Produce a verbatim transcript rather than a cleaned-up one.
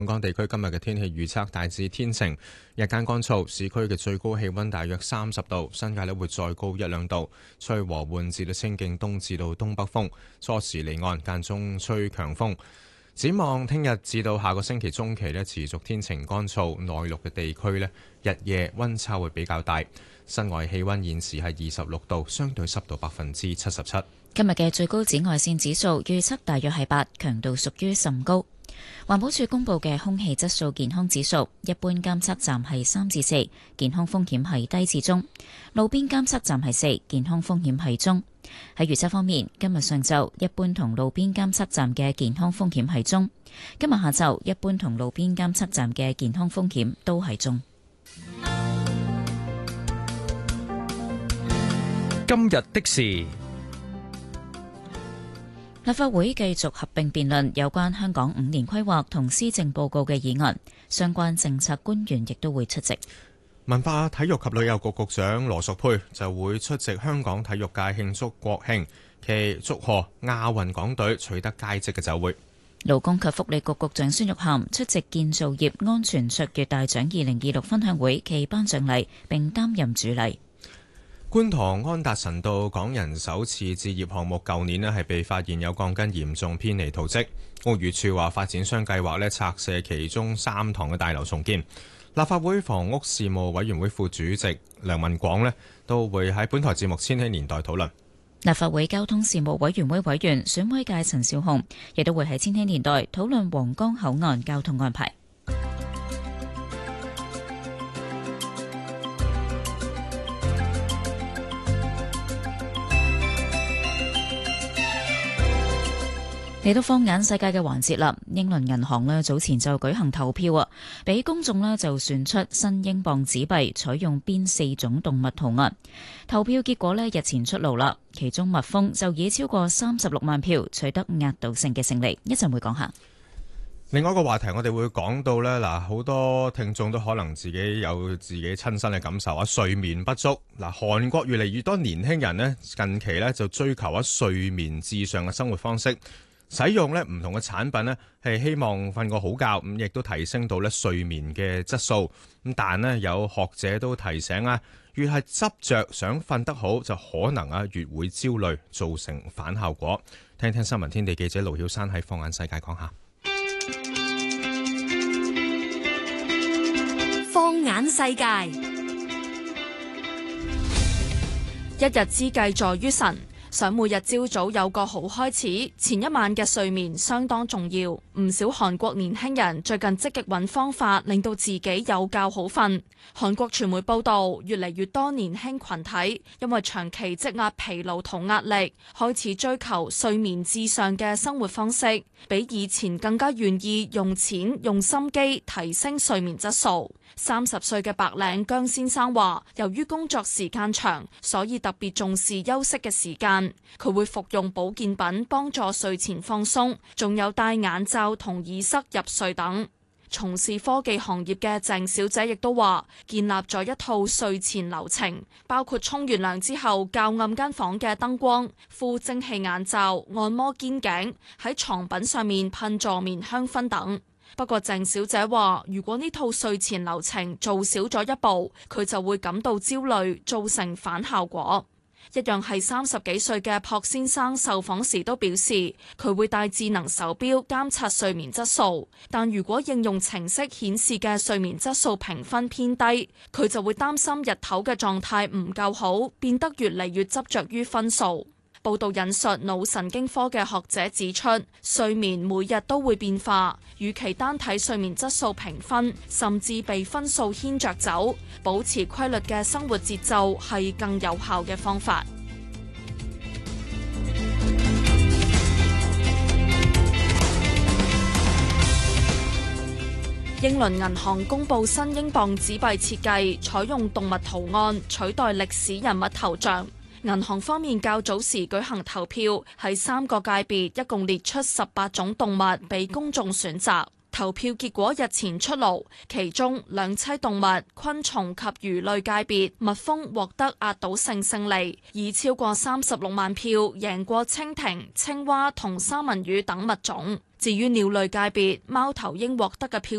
本港地區今日嘅天氣預測大致天晴，日間乾燥，市區嘅最高氣溫大約三十度，新界咧會再高一兩度，吹和緩至到清勁東至到東北風，初時離岸，間中吹強風。展望聽日至到下個星期中期咧，持續天晴乾燥，內陸嘅地區咧日夜溫差會比較大。室外氣溫現時係二十六度，相對濕度百分之七十七。 今日嘅最高紫外線指數預測大約係八，強度屬於甚高。環保署公布嘅空氣質素健康指數，一般監測站係三至四，健康風險係低至中；路邊監測站係四，健康風險係中。喺預測方面，今日上晝一般同路邊監測站嘅健康風險係中；今日下晝一般同路邊監測站嘅健康風險都係中。 今日的事。 立法會繼續合併辯論有關香港五年規劃同施政報告嘅議案，相關政策官員亦都會出席。 文化體育及旅遊局局長羅淑佩就會出席香港體育界慶祝國慶暨祝賀亞運港隊取得佳績嘅酒會。 勞工及福利局局長孫玉菡出席建造業安全卓越大獎二零二六分享會暨頒獎禮，並擔任主禮。 觀塘安達臣道港人首次置業項目舊年咧係被發現有鋼筋嚴重偏離圖則，屋宇署話發展商計劃咧拆卸其中三幢嘅大樓重建。立法會房屋事務委員會副主席梁文廣咧都會喺本台節目《千禧年代》討論。 立法會交通事務委員會委員選委界陳紹雄亦都會喺《千禧年代》討論皇崗口岸交通安排。嚟到放眼世界嘅環節啦，英倫銀行咧早前就舉行投票啊，俾公眾咧就選出新英鎊紙幣採用邊四種動物圖案。投票結果咧日前出爐啦，其中蜜蜂就以超過三十六萬票取得壓倒性嘅勝利。一陣會講下。 另外一個話題，我哋會講到呢嗱，好多聽眾都可能自己有自己親身嘅感受啊，睡眠不足嗱，韓國越嚟越多年輕人呢近期呢就追求啊睡眠至上嘅生活方式。使用咧唔同嘅產品咧，係希望瞓個好覺，咁亦都提升到咧睡眠嘅質素。咁但咧有學者都提醒啊，越係執着想瞓得好，就可能啊越會焦慮，造成反效果。聽聽新聞天地記者盧曉珊喺放眼世界講下。 放眼世界，一日之計在於晨。想每日朝早有個好開始，前一晚嘅睡眠相當重要。唔少韓國年輕人最近積極揾方法，令到自己有覺好瞓。韓國傳媒報道，越嚟越多年輕群體因為長期積壓疲勞同壓力，開始追求睡眠至上嘅生活方式，比以前更加願意用錢用心機提升睡眠質素。三十歲嘅白領姜先生話，由於工作時間長，所以特別重視休息嘅時間。佢會服用保健品幫助睡前放鬆，仲有戴眼罩同耳塞入睡等。從事科技行業嘅鄭小姐亦都話，建立咗一套睡前流程，包括沖完涼之後校暗間房嘅燈光、敷蒸氣眼罩、按摩肩頸，喺床品上面噴助眠香薰等。不過鄭小姐話，如果呢套睡前流程做少咗一步，佢就會感到焦慮，造成反效果。一樣係三十幾歲嘅朴先生受訪時都表示，佢會帶智能手錶監察睡眠質素，但如果應用程式顯示嘅睡眠質素評分偏低，佢就會擔心日頭嘅狀態唔夠好，變得越嚟越執着於分數。報道引述腦神經科嘅學者指出，睡眠每日都會變化，與其單睇睡眠質素評分，甚至被分數牽着走，保持規律嘅生活節奏係更有效嘅方法。英倫銀行公布新英鎊紙幣設計，採用動物圖案取代歷史人物頭像。銀行方面較早時舉行投票，喺三個界別一共列出十八種動物俾公眾選擇。 投票結果日前出爐，其中兩棲動物、昆蟲及魚類界別蜜蜂獲得壓倒性勝利，以超過三十六萬票贏過蜻蜓、青蛙同三文魚等物種。至於鳥類界別，貓頭鷹獲得嘅票